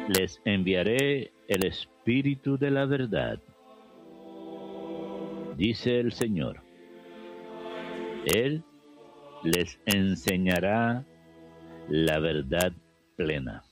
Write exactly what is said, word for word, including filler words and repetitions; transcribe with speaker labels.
Speaker 1: les enviaré el Espíritu de la verdad, dice el Señor. Él les enseñará la verdad plena.